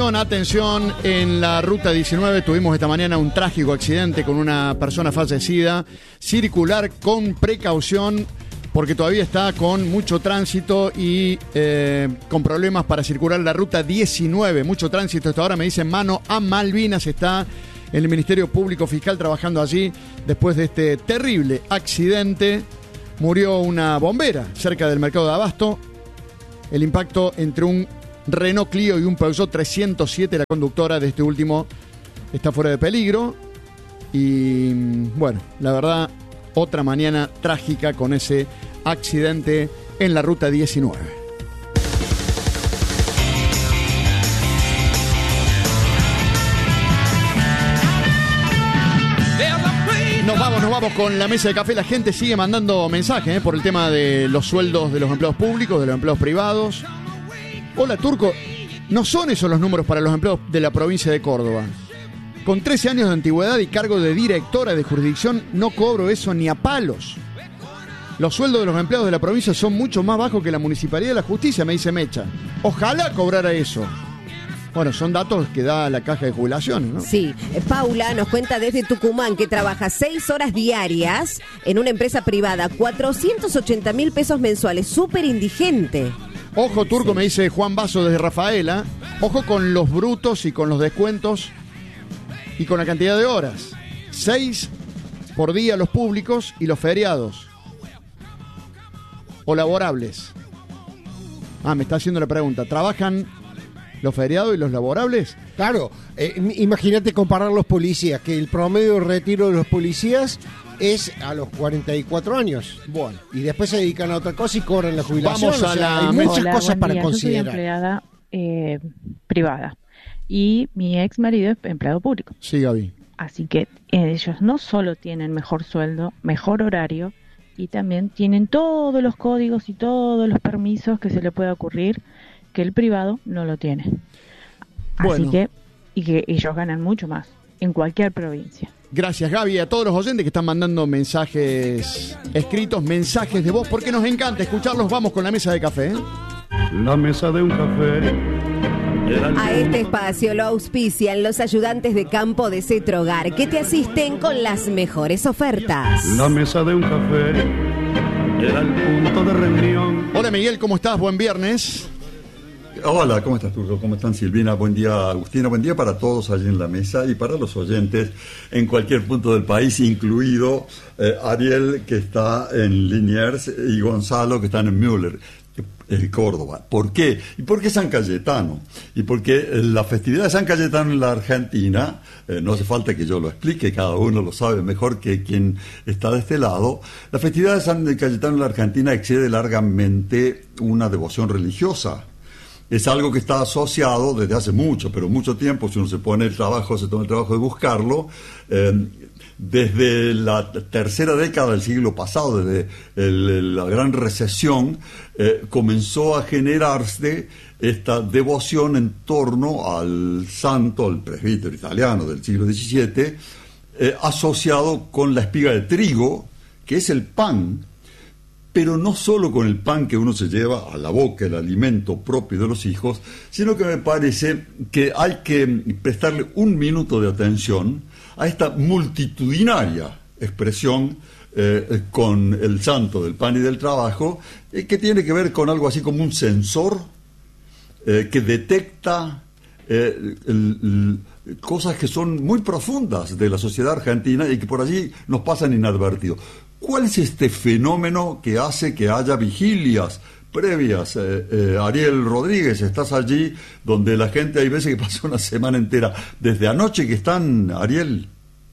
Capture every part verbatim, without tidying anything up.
Atención, en la ruta diecinueve tuvimos esta mañana un trágico accidente con una persona fallecida. Circular con precaución porque todavía está con mucho tránsito y eh, con problemas para circular la ruta diecinueve. Mucho tránsito hasta ahora, me dicen mano a Malvinas. Está el Ministerio Público Fiscal trabajando allí después de este terrible accidente. Murió una bombera cerca del mercado de Abasto. El impacto entre un Renault Clio y un Peugeot trescientos siete, la conductora de este último está fuera de peligro. Y bueno, la verdad, otra mañana trágica con ese accidente en la ruta diecinueve. Nos vamos, nos vamos con la mesa de café. La gente sigue mandando mensajes ¿eh? por el tema de los sueldos de los empleados públicos, de los empleados privados. Hola, Turco, no son esos los números para los empleados de la provincia de Córdoba. Con trece años de antigüedad y cargo de directora de jurisdicción, no cobro eso ni a palos. Los sueldos de los empleados de la provincia son mucho más bajos que la Municipalidad de la Justicia, me dice Mecha. Ojalá cobrara eso. Bueno, son datos que da la caja de jubilaciones, ¿no? Sí. Paula nos cuenta desde Tucumán que trabaja seis horas diarias en una empresa privada, cuatrocientos ochenta mil pesos mensuales, súper indigente. Ojo, Turco, sí. Me dice Juan Basso desde Rafaela. Ojo con los brutos y con los descuentos y con la cantidad de horas. Seis por día los públicos y los feriados. O laborables. Ah, me está haciendo la pregunta. ¿Trabajan los feriados y los laborables? Claro. Eh, imagínate comparar los policías, que el promedio de retiro de los policías es a los cuarenta y cuatro años. Bueno, y después se dedican a otra cosa y cobran la jubilación. Vamos a o sea, la... hay muchas Hola, cosas para día. considerar. Yo soy empleada eh, privada y mi ex marido es empleado público. Sí, Gaby. Así que ellos no solo tienen mejor sueldo, mejor horario, y también tienen todos los códigos y todos los permisos que se le pueda ocurrir, que el privado no lo tiene. Bueno. Así que, y que ellos ganan mucho más en cualquier provincia. Gracias, Gaby, a todos los oyentes que están mandando mensajes escritos, mensajes de voz, porque nos encanta escucharlos. Vamos con la mesa de café. ¿eh? La mesa de un café. A este espacio lo auspician los ayudantes de campo de Cetrogar, que te asisten con las mejores ofertas. La mesa de un café era el punto de reunión. Hola, Miguel, ¿cómo estás? Buen viernes. Hola, ¿cómo estás, Turco? ¿Cómo están, Silvina? Buen día, Agustina. Buen día para todos allí en la mesa y para los oyentes en cualquier punto del país, incluido eh, Ariel, que está en Liniers, y Gonzalo, que están en Müller, en Córdoba. ¿Por qué? ¿Y por qué San Cayetano? Y porque la festividad de San Cayetano en la Argentina, eh, no hace falta que yo lo explique, cada uno lo sabe mejor que quien está de este lado. La festividad de San Cayetano en la Argentina excede largamente una devoción religiosa. Es algo que está asociado desde hace mucho, pero mucho tiempo, si uno se pone el trabajo, se toma el trabajo de buscarlo, eh, desde la tercera década del siglo pasado, desde el, la gran recesión, eh, comenzó a generarse esta devoción en torno al santo, al presbítero italiano del siglo diecisiete, eh, asociado con la espiga de trigo, que es el pan, pero no solo con el pan que uno se lleva a la boca, el alimento propio de los hijos, sino que me parece que hay que prestarle un minuto de atención a esta multitudinaria expresión eh, con el santo del pan y del trabajo, eh, que tiene que ver con algo así como un sensor eh, que detecta eh, el, el, cosas que son muy profundas de la sociedad argentina y que por allí nos pasan inadvertidos. ¿Cuál es este fenómeno que hace que haya vigilias previas? Eh, eh, Ariel Rodríguez, estás allí donde la gente hay veces que pasa una semana entera. ¿Desde anoche que están, Ariel?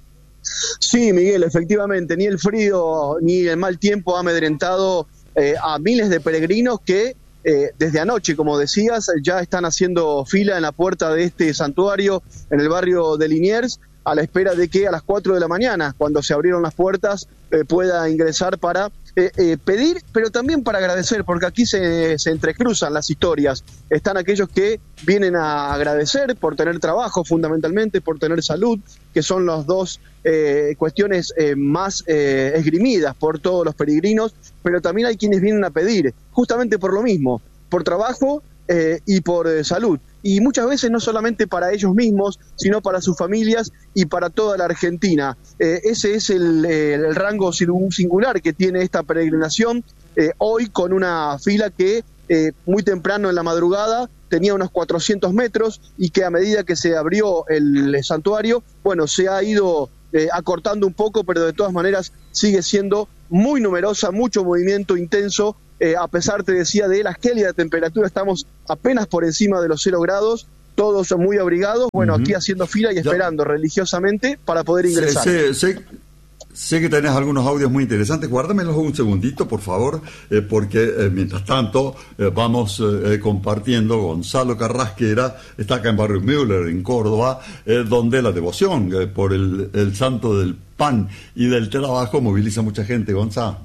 Sí, Miguel, efectivamente, ni el frío ni el mal tiempo ha amedrentado eh, a miles de peregrinos que eh, desde anoche, como decías, ya están haciendo fila en la puerta de este santuario en el barrio de Liniers, a la espera de que a las cuatro de la mañana, cuando se abrieron las puertas, eh, pueda ingresar para eh, eh, pedir, pero también para agradecer, porque aquí se, se entrecruzan las historias. Están aquellos que vienen a agradecer por tener trabajo, fundamentalmente, por tener salud, que son las dos eh, cuestiones eh, más eh, esgrimidas por todos los peregrinos, pero también hay quienes vienen a pedir, justamente por lo mismo, por trabajo eh, y por eh, salud. Y muchas veces no solamente para ellos mismos, sino para sus familias y para toda la Argentina. Eh, ese es el, eh, el rango singular que tiene esta peregrinación, eh, hoy con una fila que eh, muy temprano en la madrugada tenía unos cuatrocientos metros y que a medida que se abrió el santuario, bueno, se ha ido eh, acortando un poco, pero de todas maneras sigue siendo muy numerosa, mucho movimiento intenso. Eh, a pesar, te decía, de la gélida temperatura, estamos apenas por encima de los cero grados, todos muy abrigados, bueno, uh-huh. aquí haciendo fila y esperando ya. religiosamente para poder ingresar. Sé, sé, sé, sé que tenés algunos audios muy interesantes, guárdamelos un segundito, por favor, eh, porque eh, mientras tanto eh, vamos eh, compartiendo. Gonzalo Carrasquera está acá en Barrio Müller, en Córdoba, eh, donde la devoción eh, por el, el santo del pan y del trabajo moviliza mucha gente. Gonzalo.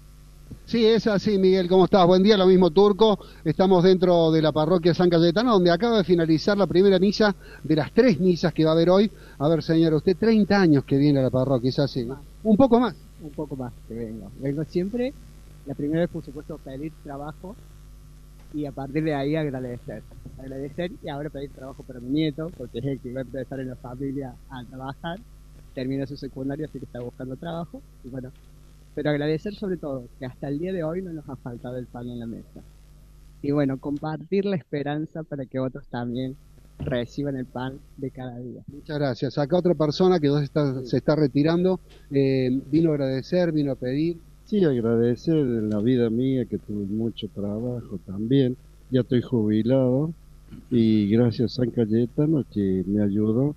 Sí, es así, Miguel, ¿cómo estás? Buen día, lo mismo, Turco. Estamos dentro de la parroquia San Cayetano, donde acaba de finalizar la primera misa de las tres misas que va a haber hoy. A ver, señora, usted treinta años que viene a la parroquia, ¿es así? ¿No? Un poco más. Un poco más que vengo. Vengo siempre, la primera vez, por supuesto, pedir trabajo y a partir de ahí agradecer. Agradecer y ahora pedir trabajo para mi nieto, porque es el que va a empezar en la familia a trabajar. Termina su secundario, así que está buscando trabajo. Y bueno, pero agradecer sobre todo que hasta el día de hoy no nos ha faltado el pan en la mesa. Y bueno, compartir la esperanza para que otros también reciban el pan de cada día. Muchas gracias. Acá otra persona que está, se está retirando, eh, vino a agradecer, vino a pedir. Sí, agradecer en la vida mía que tuve mucho trabajo también. Ya estoy jubilado y gracias a San Cayetano que me ayudó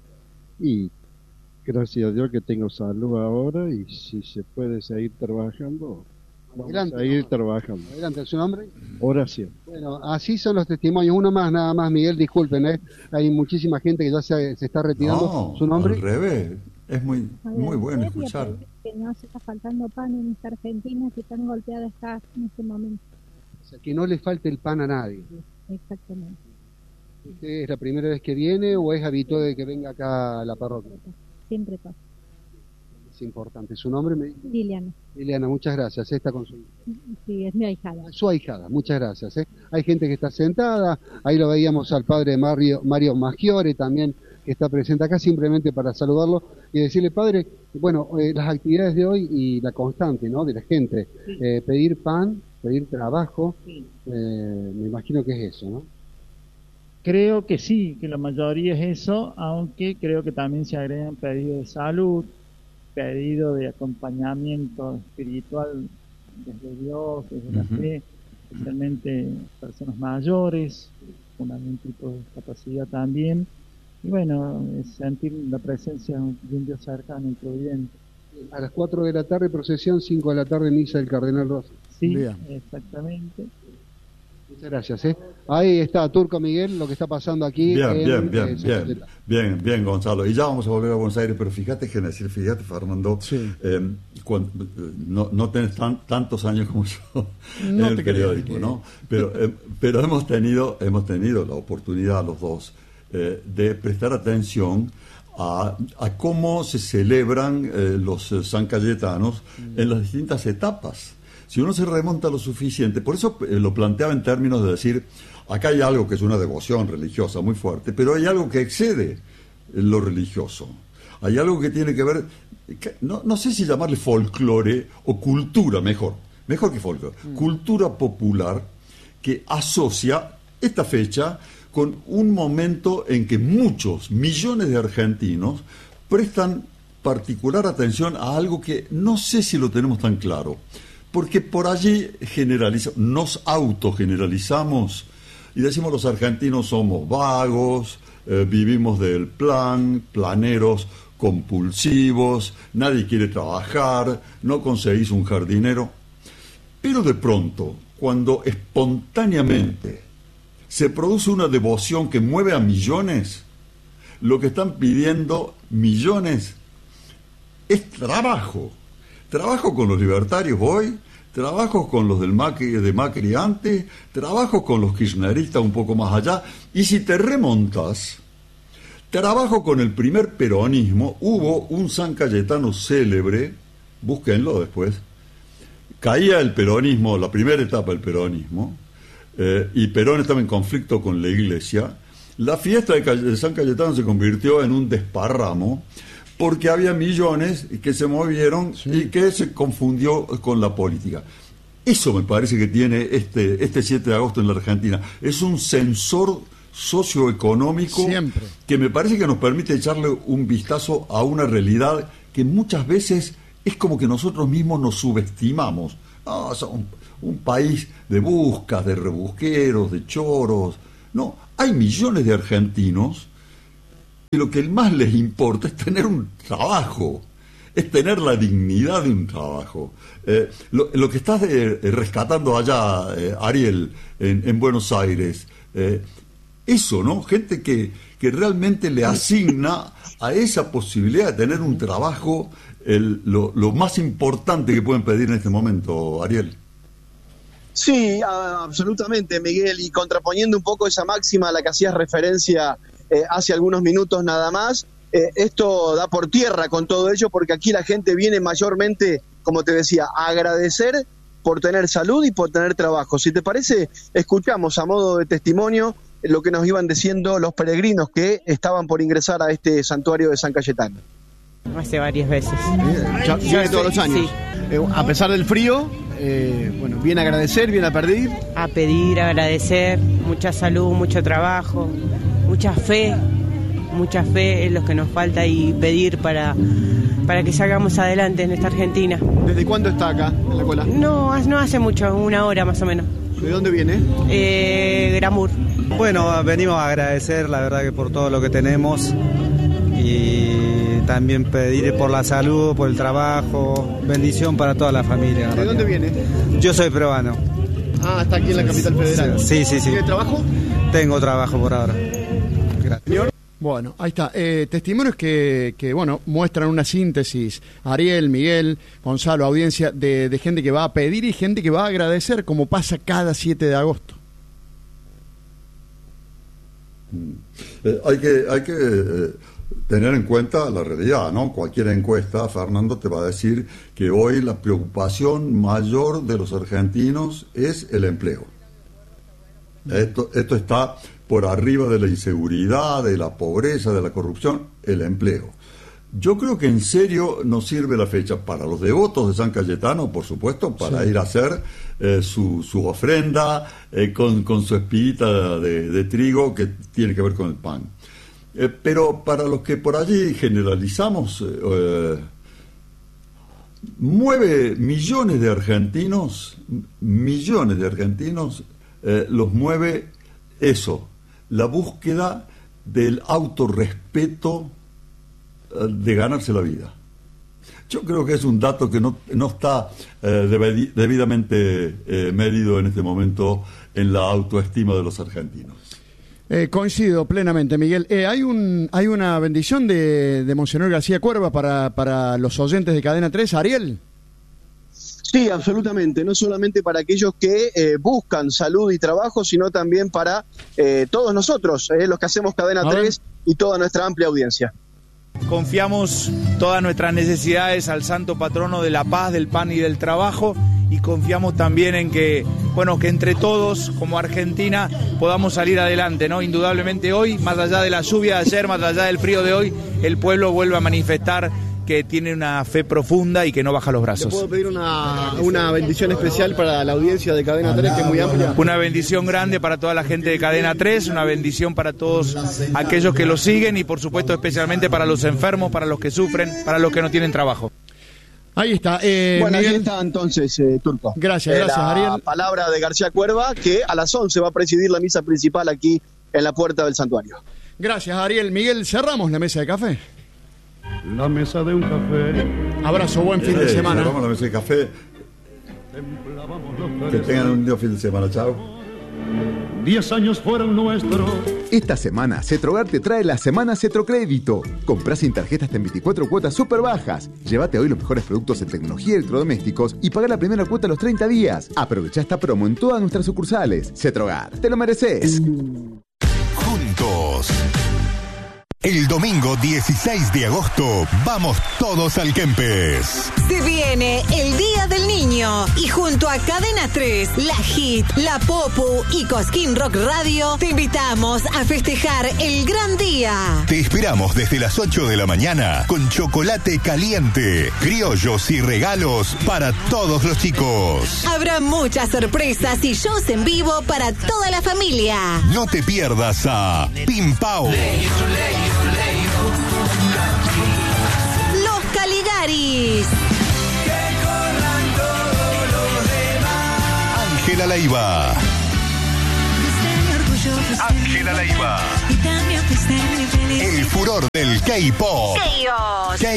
y gracias a Dios que tengo salud ahora y si se puede seguir trabajando, vamos adelante, a seguir no. trabajando. Adelante, ¿su nombre? Horacio. Bueno, así son los testimonios. Uno más, nada más, Miguel, disculpen, ¿eh? Hay muchísima gente que ya se, se está retirando. No, ¿Su nombre? Al revés, es muy, muy bueno escuchar. Que no se está faltando pan en esta Argentina que tan golpeada está en este momento. O sea, que no le falte el pan a nadie. Exactamente. ¿Usted es la primera vez que viene o es habitual de que venga acá a la parroquia? Siempre pasa. Es importante. ¿Su nombre? Me... Liliana. Liliana, muchas gracias. Esta con su... Sí, es mi ahijada. Su ahijada, muchas gracias. ¿eh? Hay gente que está sentada, ahí lo veíamos al padre Mario, Mario Maggiore también, que está presente acá simplemente para saludarlo y decirle, padre, bueno, eh, las actividades de hoy y la constante, ¿no?, de la gente, sí. eh, pedir pan, pedir trabajo, sí. eh, me imagino que es eso, ¿no? Creo que sí, que la mayoría es eso, aunque creo que también se agregan pedidos de salud, pedido de acompañamiento espiritual desde Dios, desde uh-huh. la fe, especialmente personas mayores, con algún tipo de discapacidad también, y bueno, es sentir la presencia de un Dios cercano y providente. A las cuatro de la tarde procesión, cinco de la tarde misa del Cardenal Rosa. Sí, bien. Exactamente. Muchas gracias. ¿eh? Ahí está, Turco Miguel, lo que está pasando aquí. Bien, en, bien, bien, eh, bien, bien, bien, Gonzalo. Y ya vamos a volver a Buenos Aires, pero fíjate, Genesil, fíjate, Fernando, sí. eh, cuando, no, no tenés tan, tantos años como yo no en el periódico, que... ¿no? Pero, eh, pero hemos tenido, hemos tenido la oportunidad los dos eh, de prestar atención a, a cómo se celebran eh, los eh, San Cayetanos mm. en las distintas etapas. Si uno se remonta lo suficiente, por eso eh, lo planteaba en términos de decir, acá hay algo que es una devoción religiosa muy fuerte, pero hay algo que excede lo religioso. Hay algo que tiene que ver, que, no, no sé si llamarle folclore o cultura, mejor, mejor que folclore, mm. cultura popular que asocia esta fecha con un momento en que muchos millones de argentinos prestan particular atención a algo que no sé si lo tenemos tan claro. Porque por allí generaliza, nos autogeneralizamos y decimos los argentinos somos vagos, eh, vivimos del plan, planeros compulsivos, nadie quiere trabajar, no conseguís un jardinero. Pero de pronto, cuando espontáneamente se produce una devoción que mueve a millones, lo que están pidiendo millones es trabajo. Trabajo con los libertarios hoy, trabajo con los del Macri, de Macri antes, trabajo con los kirchneristas un poco más allá, y si te remontas, trabajo con el primer peronismo. Hubo un San Cayetano célebre, búsquenlo después, caía el peronismo, la primera etapa del peronismo, eh, y Perón estaba en conflicto con la iglesia, la fiesta de, de San Cayetano se convirtió en un desparramo porque había millones que se movieron sí. y que se confundió con la política. Eso me parece que tiene este, este siete de agosto en la Argentina. Es un sensor socioeconómico Siempre. que me parece que nos permite echarle un vistazo a una realidad que muchas veces es como que nosotros mismos nos subestimamos. No, son un, un país de buscas, de rebusqueros, de choros. No, hay millones de argentinos que lo que más les importa es tener un trabajo, es tener la dignidad de un trabajo. Eh, lo, lo que estás eh, rescatando allá, eh, Ariel, en, en Buenos Aires, eh, eso, ¿no? Gente que, que realmente le asigna a esa posibilidad de tener un trabajo el, lo, lo más importante que pueden pedir en este momento, Ariel. Sí, absolutamente, Miguel, y contraponiendo un poco esa máxima a la que hacías referencia eh, hace algunos minutos nada más, eh, esto da por tierra con todo ello, porque aquí la gente viene mayormente, como te decía, a agradecer por tener salud y por tener trabajo. Si te parece, escuchamos a modo de testimonio lo que nos iban diciendo los peregrinos que estaban por ingresar a este santuario de San Cayetano. Hace varias veces. Ya, viene todos los años. Sí. Eh, a pesar del frío, eh, bueno, viene a agradecer, viene a pedir. A pedir, a agradecer, mucha salud, mucho trabajo, mucha fe, mucha fe es lo que nos falta y pedir para, para que salgamos adelante en esta Argentina. ¿Desde cuándo está acá, en la cola? No, no hace mucho, una hora más o menos. ¿De dónde viene? Eh, Gramur. Bueno, venimos a agradecer, la verdad, que por todo lo que tenemos y también pedir por la salud, por el trabajo, bendición para toda la familia. ¿De dónde viene? Yo soy peruano. Ah, está aquí en la capital federal. Sí, sí, sí. ¿Tiene trabajo? Tengo trabajo por ahora. Gracias. Bueno, ahí está. Eh, testimonios que, que, bueno, muestran una síntesis. Ariel, Miguel, Gonzalo, audiencia, de, de gente que va a pedir y gente que va a agradecer, como pasa cada siete de agosto. Eh, hay que, hay que eh, tener en cuenta la realidad, ¿no? Cualquier encuesta, Fernando, te va a decir que hoy la preocupación mayor de los argentinos es el empleo. Esto, esto está por arriba de la inseguridad, de la pobreza, de la corrupción, el empleo. Yo creo que en serio nos sirve la fecha para los devotos de San Cayetano, por supuesto, para sí. ir a hacer eh, su, su ofrenda eh, con, con su espiguita de, de trigo que tiene que ver con el pan. Eh, pero para los que por allí generalizamos, eh, mueve millones de argentinos, millones de argentinos, eh, los mueve eso, la búsqueda del autorrespeto de ganarse la vida. Yo creo que es un dato que no, no está eh, debi- debidamente eh, medido en este momento en la autoestima de los argentinos. Eh, coincido plenamente, Miguel. Eh, hay un hay una bendición de, de Monseñor García Cuerva para, para los oyentes de Cadena tres, Ariel. Sí, absolutamente. No solamente para aquellos que eh, buscan salud y trabajo, sino también para eh, todos nosotros, eh, los que hacemos Cadena tres y toda nuestra amplia audiencia. Confiamos todas nuestras necesidades al santo patrono de la paz, del pan y del trabajo, y confiamos también en que, bueno, que entre todos, como Argentina, podamos salir adelante, ¿no? Indudablemente hoy, más allá de la lluvia de ayer, más allá del frío de hoy, el pueblo vuelve a manifestar que tiene una fe profunda y que no baja los brazos. ¿Le puedo pedir una, una bendición especial para la audiencia de Cadena tres, que es muy amplia? Una bendición grande para toda la gente de Cadena tres, una bendición para todos aquellos que lo siguen y por supuesto especialmente para los enfermos, para los que sufren, para los que no tienen trabajo. Ahí está. Eh, bueno, Miguel... ahí está entonces, eh, Turco. Gracias, gracias, la Ariel. La palabra de García Cuerva, que a las once va a presidir la misa principal aquí en la puerta del santuario. Gracias, Ariel. Miguel, cerramos la mesa de café. La mesa de un café. Abrazo, buen fin eh, de semana. Cerramos la mesa de café. Que tengan un buen fin de semana, chao. Diez años fueron nuestros. Esta semana, Cetrogar te trae la Semana Cetrocrédito. Comprás sin tarjeta hasta en veinticuatro cuotas súper bajas. Llévate hoy los mejores productos en tecnología y electrodomésticos y paga la primera cuota a los treinta días. Aprovecha esta promo en todas nuestras sucursales. Cetrogar, te lo mereces. Juntos. El domingo dieciséis de agosto vamos todos al Kempes. Se viene el Día del Niño y junto a Cadena tres, La Hit, La Popu y Cosquín Rock Radio te invitamos a festejar el gran día. Te esperamos desde las ocho de la mañana con chocolate caliente, criollos y regalos para todos los chicos. Habrá muchas sorpresas y shows en vivo para toda la familia. No te pierdas a Pim Pau, Los Caligaris, Ángela Leiva, Ángela Leiva, el furor del K-pop, Chaos,